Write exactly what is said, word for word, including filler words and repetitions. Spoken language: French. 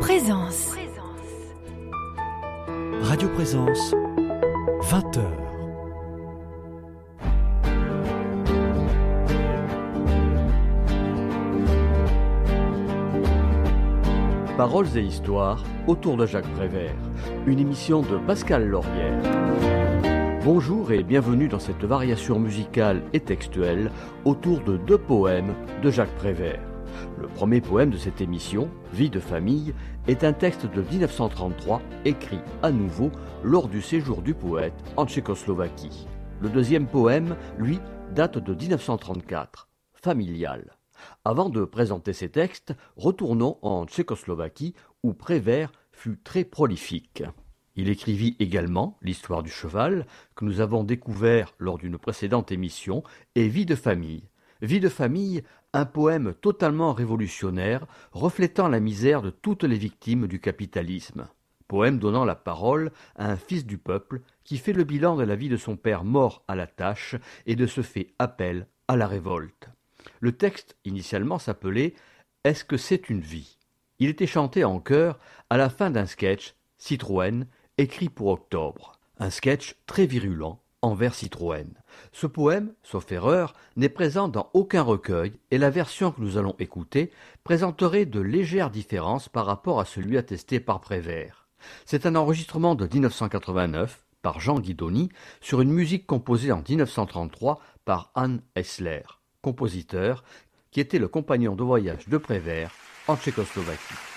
Présence. Radio Présence, vingt heures. Paroles et histoires autour de Jacques Prévert, une émission de Pascal Laurière. Bonjour et bienvenue dans cette variation musicale et textuelle autour de deux poèmes de Jacques Prévert. Le premier poème de cette émission, Vie de famille, est un texte de dix-neuf cent trente-trois écrit à nouveau lors du séjour du poète en Tchécoslovaquie. Le deuxième poème, lui, date de dix-neuf cent trente-quatre, Familial. Avant de présenter ces textes, retournons en Tchécoslovaquie où Prévert fut très prolifique. Il écrivit également l'histoire du cheval, que nous avons découvert lors d'une précédente émission, et Vie de famille. Vie de famille, un poème totalement révolutionnaire, reflétant la misère de toutes les victimes du capitalisme. Poème donnant la parole à un fils du peuple qui fait le bilan de la vie de son père mort à la tâche et de ce fait appel à la révolte. Le texte, initialement, s'appelait « Est-ce que c'est une vie ?» Il était chanté en chœur à la fin d'un sketch, Citroën, écrit pour octobre. Un sketch très virulent envers Citroën. Ce poème, sauf erreur, n'est présent dans aucun recueil et la version que nous allons écouter présenterait de légères différences par rapport à celui attesté par Prévert. C'est un enregistrement de dix-neuf cent quatre-vingt-neuf par Jean Guidoni sur une musique composée en dix-neuf cent trente-trois par Hanns Eisler, compositeur qui était le compagnon de voyage de Prévert en Tchécoslovaquie.